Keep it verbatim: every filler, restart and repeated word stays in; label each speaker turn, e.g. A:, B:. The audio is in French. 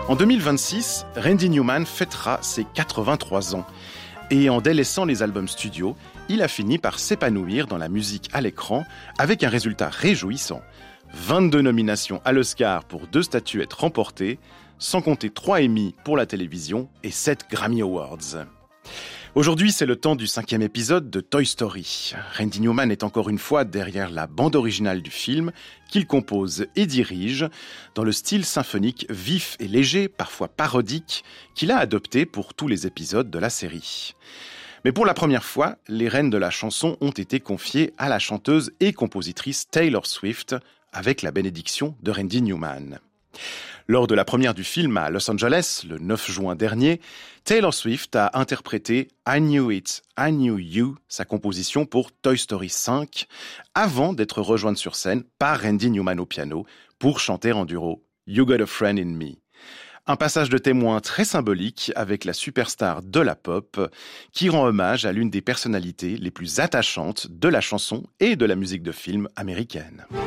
A: En deux mille vingt-six, Randy Newman fêtera ses quatre-vingt-trois ans. Et en délaissant les albums studio, il a fini par s'épanouir dans la musique à l'écran avec un résultat réjouissant. vingt-deux nominations à l'Oscar pour deux statuettes remportées, sans compter trois Emmy pour la télévision et sept Grammy Awards. Aujourd'hui, c'est le temps du cinquième épisode de Toy Story. Randy Newman est encore une fois derrière la bande originale du film, qu'il compose et dirige, dans le style symphonique vif et léger, parfois parodique, qu'il a adopté pour tous les épisodes de la série. Mais pour la première fois, les rênes de la chanson ont été confiées à la chanteuse et compositrice Taylor Swift, avec la bénédiction de Randy Newman. Lors de la première du film à Los Angeles, le neuf juin dernier, Taylor Swift a interprété I Knew It, I Knew You, sa composition pour Toy Story cinq, avant d'être rejointe sur scène par Randy Newman au piano pour chanter en duo You Got a Friend in Me. Un passage de témoin très symbolique avec la superstar de la pop qui rend hommage à l'une des personnalités les plus attachantes de la chanson et de la musique de film américaine.